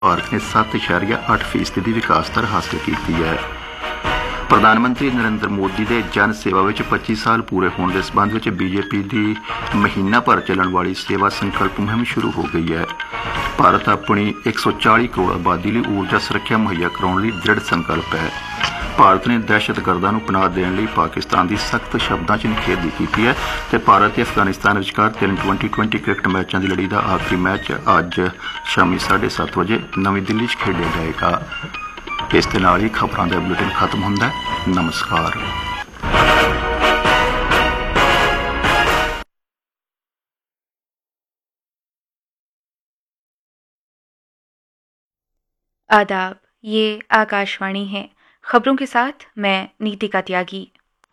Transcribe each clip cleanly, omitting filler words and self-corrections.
ਭਾਰਤ ਨੇ 7.8% ਦੀ ਵਿਕਾਸ ਦਰ ਹਾਸਲ ਕੀਤੀ ਹੈ। ਪ੍ਰਧਾਨ ਮੰਤਰੀ ਨਰਿੰਦਰ ਮੋਦੀ ਦੇ ਜਨ ਸੇਵਾ ਵਿੱਚ 25 ਸਾਲ ਪੂਰੇ ਹੋਣ ਦੇ ਸਬੰਧ ਵਿੱਚ ਬੀਜੇਪੀ ਦੀ ਮਹੀਨਾ ਭਰ ਚੱਲਣ ਵਾਲੀ ਸੇਵਾ ਸੰਕਲਪ ਮੁਹਿੰਮ ਸ਼ੁਰੂ ਹੋ ਗਈ ਹੈ। ਭਾਰਤ ਆਪਣੀ 140 ਕਰੋੜ ਆਬਾਦੀ ਲਈ ਊਰਜਾ ਸੁਰੱਖਿਆ ਮੁਹੱਈਆ ਕਰਾਉਣ ਲਈ ਦ੍ਰਿੜ ਸੰਕਲਪ ਹੈ। ਭਾਰਤ ਨੇ ਦਹਿਸ਼ਤਗਰਦਾਂ ਨੂੰ ਪਨਾਹ ਦੇਣ ਲਈ ਪਾਕਿਸਤਾਨ ਦੀ ਸਖਤ ਸ਼ਬਦਾਂ 'ਚ ਨਿਖੇਧੀ ਕੀਤੀ ਹੈ ਤੇ ਭਾਰਤ ਤੇ ਅਫਗਾਨਿਸਤਾਨ ਵਿਚਕਾਰ 3 T20 ਕ੍ਰਿਕਟ ਮੈਚਾਂ ਦੀ ਲੜੀ ਦਾ ਆਖਰੀ ਮੈਚ ਅੱਜ ਸ਼ਾਮੀ 7:30 ਵਜੇ ਨਵੀਂ ਦਿੱਲੀ 'ਚ ਖੇਡਿਆ ਜਾਏਗਾ। ਇਸ ਦੇ ਨਾਲ ਹੀ ਖਬਰਾਂ ਦਾ ਬੁਲੇਟਿਨ ਖਤਮ ਹੁੰਦਾ ਹੈ। ਨਮਸਕਾਰ। आदाब, ये आकाशवाणी है। खबरों के साथ मैं नीतिका त्यागी।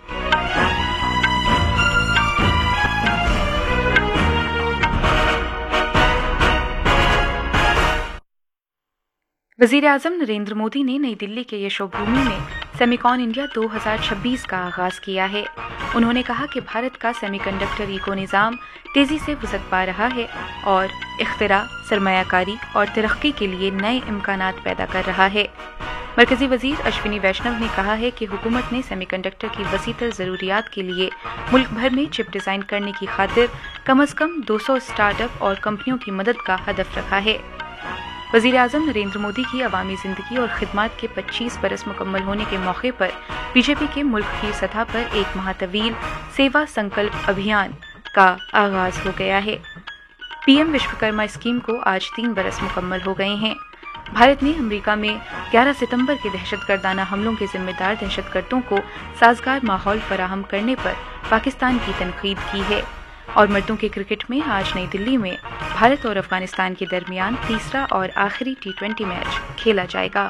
वज़ीर-ए-आज़म नरेंद्र मोदी ने नई दिल्ली के यशोभूमि में सेमिकॉन इंडिया 2026 का आगाज किया है। उन्होंने कहा कि भारत का सेमीकंडक्टर इको निज़ाम तेजी से वसअत पा रहा है और इख्तिरा, सरमायाकारी और तरक्की के लिए नए इम्कानात पैदा कर रहा है। मरकजी वजीर अश्विनी वैष्णव ने कहा है कि हुकूमत ने सेमीकंडक्टर की वसीतर ज़रूरियात के लिए मुल्क भर में चिप डिज़ाइन करने की खातिर कम अज़ कम 200 स्टार्टअप और कंपनियों की मदद का हदफ रखा है। वज़ीर-ए-आज़म नरेंद्र मोदी की अवामी ज़िंदगी और खिदमत के 25 बरस मुकम्मल होने के मौके पर बीजेपी के मुल्क की सतह पर एक माह तवील सेवा संकल्प अभियान का आगाज हो गया है। पीएम विश्वकर्मा स्कीम को आज 3 बरस मुकम्मल हो गए हैं। भारत ने अमेरिका में 11 सितंबर के दहशतगर्दाना हमलों के जिम्मेदार दहशतगर्दों को साजगार माहौल फराहम करने पर पाकिस्तान की तनकीद की है। और मर्दों के क्रिकेट में आज नई दिल्ली में भारत और अफगानिस्तान के दरमियान तीसरा और आखिरी T20 मैच खेला जाएगा।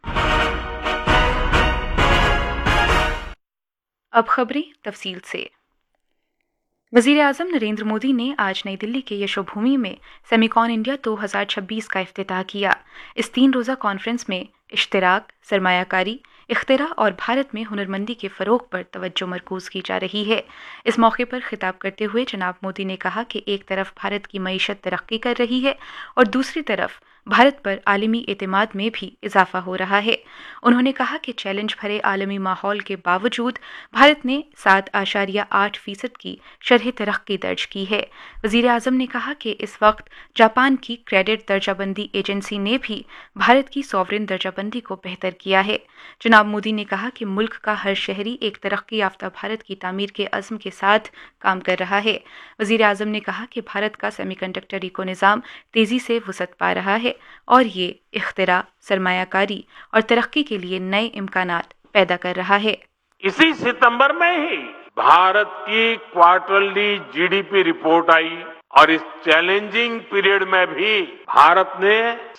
अब खबरें तफसील से। वज़ीर-ए-आज़म नरेंद्र मोदी ने आज नई दिल्ली के यशोभूमि में सेमिकॉन इंडिया 2026 का इफ्तिताह किया। इस 3 रोज़ा कॉन्फ्रेंस में इश्तिराक, सरमायाकारी, इख्तिरा और भारत में हुनरमंदी के फ़रोग़ पर तवज्जो मरकूज़ की जा रही है। इस मौके पर खिताब करते हुए जनाब मोदी ने कहा कि एक तरफ भारत की मईशत तरक्की कर रही है और दूसरी तरफ भारत पर आलमी एतमाद में भी इजाफा हो रहा है। उन्होंने कहा कि चैलेंज भरे आलमी माहौल के बावजूद भारत ने 7.8% की शरह तरक्की दर्ज की है। वज़ीर-ए-आज़म ने कहा कि इस वक्त जापान की क्रेडिट दर्जाबंदी एजेंसी ने भी भारत की सॉवरेन दर्जाबंदी को बेहतर किया है। जनाब मोदी ने कहा कि मुल्क का हर शहरी एक तरक्की याफ्ता भारत की तामीर के अज़्म के साथ काम कर रहा है। वज़ीर-ए-आज़म ने कहा कि भारत का सेमीकंडक्टर इको निज़ाम तेज़ी से वसअत पा रहा है और ये इख्तिरा, सरमायाकारी और तरक्की के लिए नए इम्कानात पैदा कर रहा है। इसी सितंबर में ही भारत की क्वार्टरली जीडीपी रिपोर्ट आई और इस चैलेंजिंग पीरियड में भी भारत ने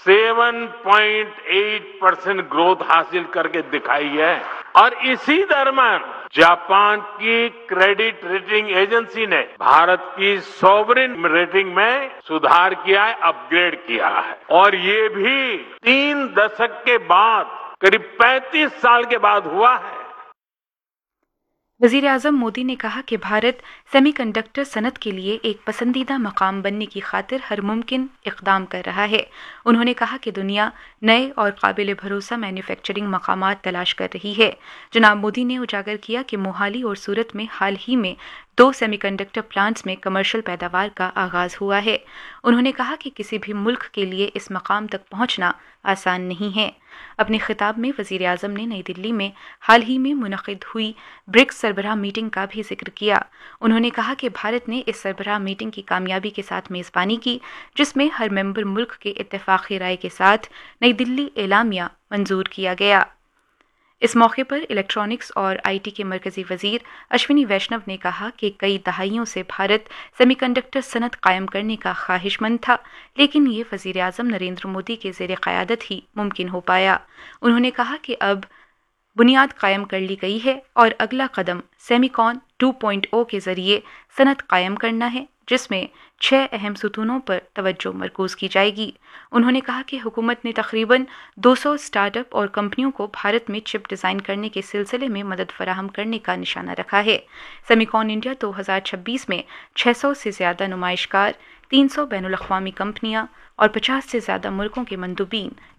7.8% ग्रोथ हासिल करके दिखाई है। और इसी दरम्यान जापान की क्रेडिट रेटिंग एजेंसी ने भारत की सॉवरेन रेटिंग में सुधार किया है, अपग्रेड किया है। और ये भी 3 दशक के बाद, करीब 35 साल के बाद हुआ है। वज़ीर-ए-आज़म मोदी ने कहा कि भारत सेमीकंडक्टर सनत के लिए एक पसंदीदा मकाम बनने की खातिर हर मुमकिन इक़दाम कर रहा है। उन्होंने कहा कि दुनिया नए और काबिल भरोसा मैन्युफैक्चरिंग मकामात तलाश कर रही है। जनाब मोदी ने उजागर किया कि मोहाली और सूरत में हाल ही में 2 सेमीकंडक्टर प्लांट्स में कमर्शियल पैदावार का आगाज हुआ है। उन्होंने कहा कि किसी भी मुल्क के लिए इस मकाम तक पहुंचना आसान नहीं है। अपने खिताब में वज़ीर-ए-आज़म ने नई दिल्ली में हाल ही में मुनक़िद हुई ब्रिक्स सरबराह मीटिंग का भी जिक्र किया। उन्होंने कहा कि भारत ने इस सरबराह मीटिंग की कामयाबी के साथ मेज़बानी की, जिसमें हर मेंबर मुल्क के इत्तेफ़ाक़ी राय के साथ नई दिल्ली एलामिया मंजूर किया गया। इस मौके पर इलेक्ट्रॉनिक्स और आईटी के मरकजी वजीर अश्विनी वैष्णव ने कहा कि कई दहाइयों से भारत सेमीकंडक्टर सनत कायम करने का ख्वाहिशमंद था, लेकिन ये वज़ीर-ए-आज़म नरेंद्र मोदी के ज़ेर क़यादत ही मुमकिन हो पाया। उन्होंने कहा कि अब बुनियाद कायम कर ली गई है और अगला कदम सेमीकॉन 2.0 के ज़रिए सनत कायम करना है, जिसमें 6 अहम सुतूनों पर तवज्जो मरकूज़ की जाएगी। उन्होंने कहा कि हुकूमत ने तकरीबन 200 स्टार्टअप और कंपनियों को भारत में चिप डिज़ाइन करने के सिलसिले में मदद फराहम करने का निशाना रखा है। सेमीकॉन इंडिया 2026 में 600 से ज़्यादा नुमाइशकार, 300 بین الاقوامی کمپنیاں اور 50 سے زیادہ ملکوں کے مندوبین